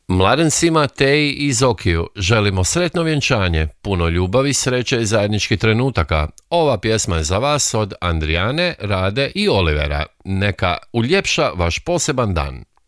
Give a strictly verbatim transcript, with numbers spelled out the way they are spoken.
Mladencima Teji i Zokiju želimo sretno vjenčanje, puno ljubavi, sreće i zajedničkih trenutaka. Ova pjesma je za vas od Andrijane, Rade i Olivera. Neka uljepša vaš poseban dan.